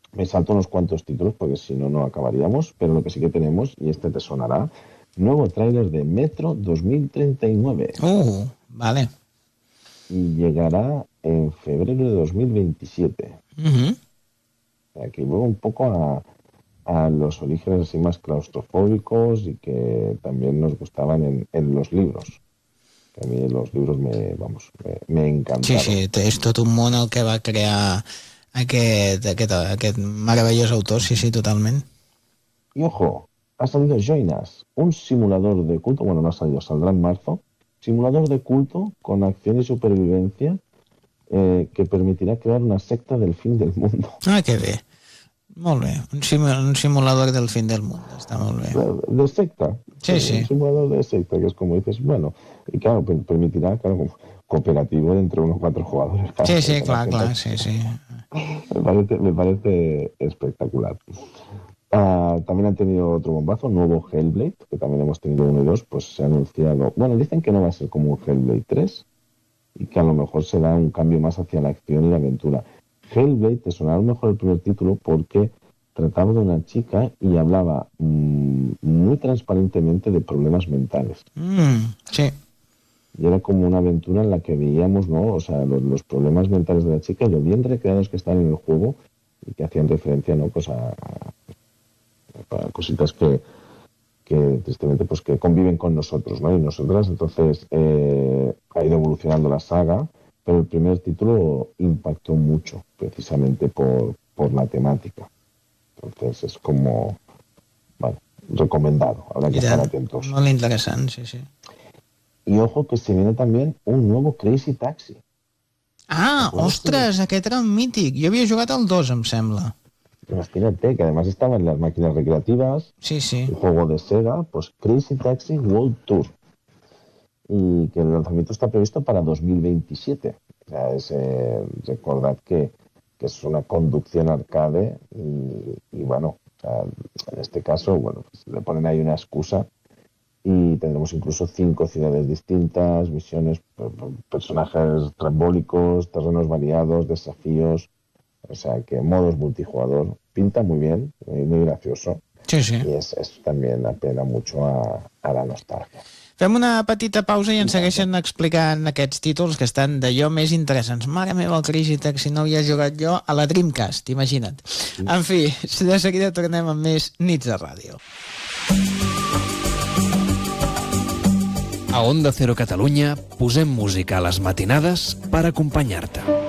Me salto unos cuantos títulos porque si no, no acabaríamos, pero lo que sí que tenemos, y este te sonará, nuevo tráiler de Metro 2039 Vale. y llegará en febrero de 2027. Uh-huh. Aquí vuelvo un poco a los orígenes así más claustrofóbicos y que también nos gustaban en los libros. Que a mí los libros me encantaron. Sí, és tot un món el que va crear aquest meravellós autor, sí, totalment. Y ojo, ha salido Join Us, un simulador de culto, bueno, no ha salido, saldrá en marzo, simulador de culto con acción y supervivencia que permitirá crear una secta del fin del mundo. Ah, que bé. Molt bé. Un simulador del fin del mundo. Està molt bé. De secta. Sí. Un simulador de secta, que es como dices, bueno, y claro, permitirá, claro, cooperativo entre unos 4 jugadores. Sí, clar, sí. Me parece espectacular. También han tenido otro bombazo, nuevo Hellblade, que también hemos tenido 1 y 2, pues se ha anunciado. Bueno, dicen que no va a ser como un Hellblade 3 y que a lo mejor será un cambio más hacia la acción y la aventura. Hellblade te sonará a lo mejor el primer título porque trataba de una chica y hablaba muy transparentemente de problemas mentales. Sí. Y era como una aventura en la que veíamos, ¿no? O sea, los problemas mentales de la chica y lo bien recreados que están en el juego y que hacían referencia, ¿no? Pues a cositas que tristemente pues que conviven con nosotros, ¿no? Y nosotras. Entonces ha ido evolucionando la saga, pero el primer título impactó mucho precisamente por la temática. Entonces es como, bueno, recomendado, habrá que estar atentos. Molt interessant, sí. Y ojo que se viene también un nuevo Crazy Taxi. Ostres, aquest era un mític. Jo havia jugat al 2, em sembla. Imagínate que además estaba en las máquinas recreativas, sí. Un juego de Sega, pues Crazy Taxi World Tour, y que el lanzamiento está previsto para 2027. O sea, es recordad que es una conducción arcade y bueno, o sea, en este caso, bueno, pues le ponen ahí una excusa y tendremos incluso 5 ciudades distintas, misiones, personajes trambólicos, terrenos variados, desafíos. O sea que modos multijugador, pinta muy bien, muy gracioso. Sí. Y es también apela mucho a la nostalgia. Fem una petita pausa i ens segueixen explicant aquests títols que estan d'allò més interessants. Mare meva, el Crazy Taxi no havia jugat jo a la Dreamcast, imagina't. En fi, de seguida tornem amb més Nits de Ràdio. A Onda Cero Catalunya posem música a les matinades per acompanyar-te.